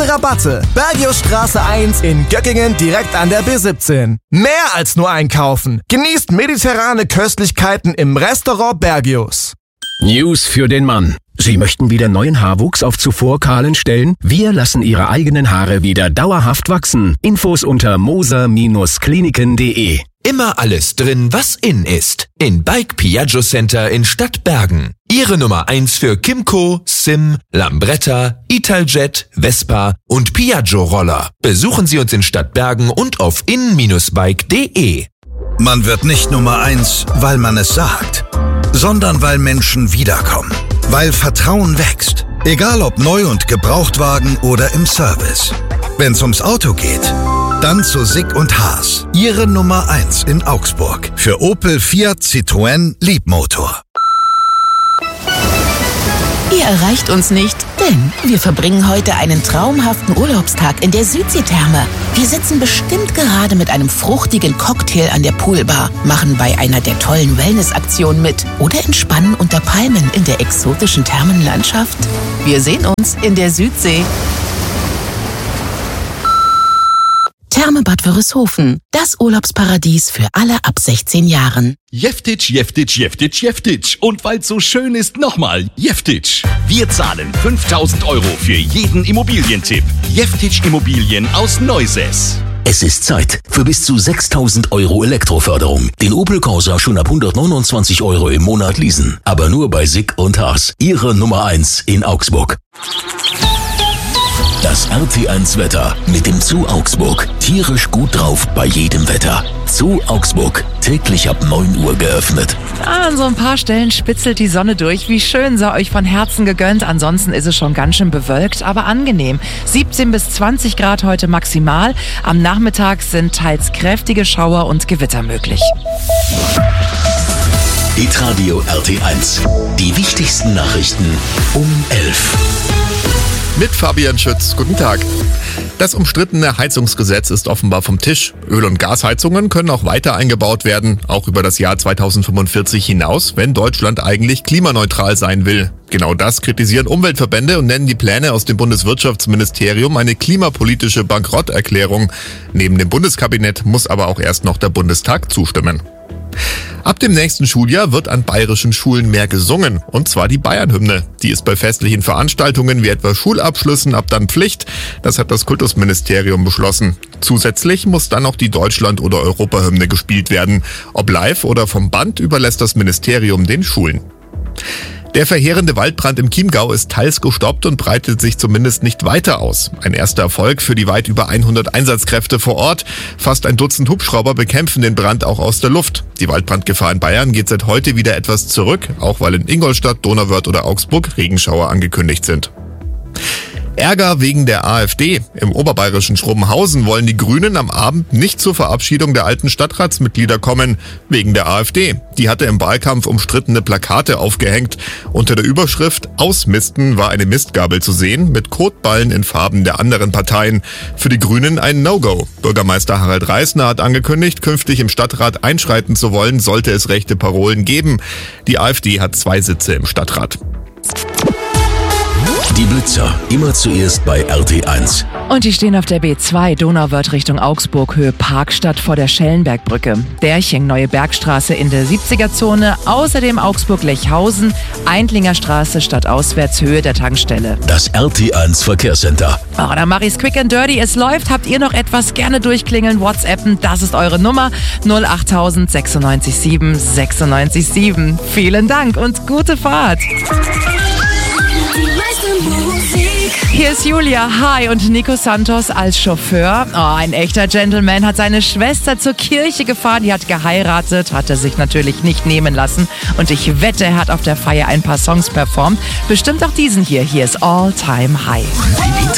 Tolle Rabatte. Bergiusstraße 1 in Göckingen direkt an der B17. Mehr als nur einkaufen. Genießt mediterrane Köstlichkeiten im Restaurant Bergius. News für den Mann. Sie möchten wieder neuen Haarwuchs auf zuvor kahlen Stellen? Wir lassen Ihre eigenen Haare wieder dauerhaft wachsen. Infos unter moser-kliniken.de. Immer alles drin, was in ist. In Bike Piaggio Center in Stadtbergen. Ihre Nummer 1 für Kymco, Sim, Lambretta, Italjet, Vespa und Piaggio-Roller. Besuchen Sie uns in Stadtbergen und auf in-bike.de. Man wird nicht Nummer 1, weil man es sagt, sondern weil Menschen wiederkommen. Weil Vertrauen wächst. Egal ob neu und Gebrauchtwagen oder im Service. Wenn's ums Auto geht, dann zu Sick & Haas. Ihre Nummer 1 in Augsburg. Für Opel, Fiat, Citroën, Leapmotor. Ihr erreicht uns nicht, denn wir verbringen heute einen traumhaften Urlaubstag in der Südseetherme. Wir sitzen bestimmt gerade mit einem fruchtigen Cocktail an der Poolbar, machen bei einer der tollen Wellnessaktionen mit oder entspannen unter Palmen in der exotischen Thermenlandschaft. Wir sehen uns in der Südsee. Therme Bad Wörishofen, das Urlaubsparadies für alle ab 16 Jahren. Jeftitsch, Jeftitsch, Jeftitsch, Jeftitsch. Und weil's so schön ist, nochmal Jeftitsch. Wir zahlen 5.000 € für jeden Immobilientipp. Jeftitsch Immobilien aus Neusäß. Es ist Zeit für bis zu 6.000 € Elektroförderung. Den Opel Corsa schon ab 129 € im Monat leasen. Aber nur bei Sick & Haas. Ihre Nummer 1 in Augsburg. Das RT1-Wetter mit dem Zoo Augsburg. Tierisch gut drauf bei jedem Wetter. Zoo Augsburg. Täglich ab 9 Uhr geöffnet. An so ein paar Stellen spitzelt die Sonne durch. Wie schön, sei euch von Herzen gegönnt. Ansonsten ist es schon ganz schön bewölkt, aber angenehm. 17 bis 20 Grad heute maximal. Am Nachmittag sind teils kräftige Schauer und Gewitter möglich. Hitradio RT1. Die wichtigsten Nachrichten um 11. Mit Fabian Schütz. Guten Tag. Das umstrittene Heizungsgesetz ist offenbar vom Tisch. Öl- und Gasheizungen können auch weiter eingebaut werden, auch über das Jahr 2045 hinaus, wenn Deutschland eigentlich klimaneutral sein will. Genau das kritisieren Umweltverbände und nennen die Pläne aus dem Bundeswirtschaftsministerium eine klimapolitische Bankrotterklärung. Neben dem Bundeskabinett muss aber auch erst noch der Bundestag zustimmen. Ab dem nächsten Schuljahr wird an bayerischen Schulen mehr gesungen, und zwar die Bayern-Hymne. Die ist bei festlichen Veranstaltungen wie etwa Schulabschlüssen ab dann Pflicht. Das hat das Kultusministerium beschlossen. Zusätzlich muss dann auch die Deutschland- oder Europahymne gespielt werden. Ob live oder vom Band, überlässt das Ministerium den Schulen. Der verheerende Waldbrand im Chiemgau ist teils gestoppt und breitet sich zumindest nicht weiter aus. Ein erster Erfolg für die weit über 100 Einsatzkräfte vor Ort. Fast ein Dutzend Hubschrauber bekämpfen den Brand auch aus der Luft. Die Waldbrandgefahr in Bayern geht seit heute wieder etwas zurück, auch weil in Ingolstadt, Donauwörth oder Augsburg Regenschauer angekündigt sind. Ärger wegen der AfD. Im oberbayerischen Schrobenhausen wollen die Grünen am Abend nicht zur Verabschiedung der alten Stadtratsmitglieder kommen. Wegen der AfD. Die hatte im Wahlkampf umstrittene Plakate aufgehängt. Unter der Überschrift "Ausmisten" war eine Mistgabel zu sehen, mit Kotballen in Farben der anderen Parteien. Für die Grünen ein No-Go. Bürgermeister Harald Reisner hat angekündigt, künftig im Stadtrat einschreiten zu wollen, sollte es rechte Parolen geben. Die AfD hat 2 Sitze im Stadtrat. Die Blitzer, immer zuerst bei RT1. Und die stehen auf der B2 Donauwörth Richtung Augsburg, Höhe Parkstadt vor der Schellenbergbrücke. Derching, Neue Bergstraße in der 70er-Zone, außerdem Augsburg-Lechhausen, Eindlinger Straße stadtauswärts, Höhe der Tankstelle. Das RT1 Verkehrscenter. Oh, dann mach ich's quick and dirty. Es läuft. Habt ihr noch etwas? Gerne durchklingeln, WhatsAppen. Das ist eure Nummer. 08000 96 7 96 7. Vielen Dank und gute Fahrt. Hier ist Julia, hi, und Nico Santos als Chauffeur. Oh, ein echter Gentleman, hat seine Schwester zur Kirche gefahren, die hat geheiratet, hat er sich natürlich nicht nehmen lassen. Und ich wette, er hat auf der Feier ein paar Songs performt. Bestimmt auch diesen hier. Hier ist All Time High.